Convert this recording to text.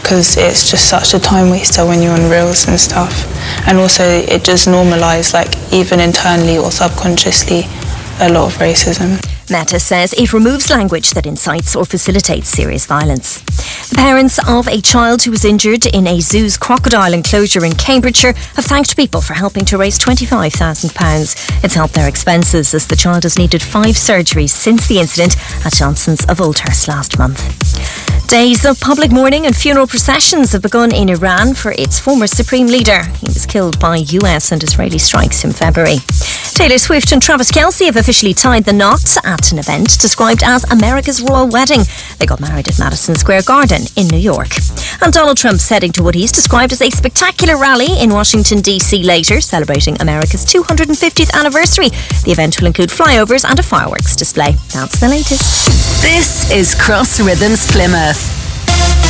because it's just such a time waster when you're on reels and stuff. And also it just normalised, like, even internally or subconsciously, a lot of racism. Meta says it removes language that incites or facilitates serious violence. The parents of a child who was injured in a zoo's crocodile enclosure in Cambridgeshire have thanked people for helping to raise £25,000. It's helped their expenses as the child has needed 5 surgeries since the incident at Johnson's of Oldhurst last month. Days of public mourning and funeral processions have begun in Iran for its former supreme leader. He was killed by US and Israeli strikes in February. Taylor Swift and Travis Kelce have officially tied the knot at an event described as America's Royal Wedding. They got married at Madison Square Garden in New York. And Donald Trump's heading to what he's described as a spectacular rally in Washington, D.C. later, celebrating America's 250th anniversary. The event will include flyovers and a fireworks display. That's the latest. This is Cross Rhythms Plymouth.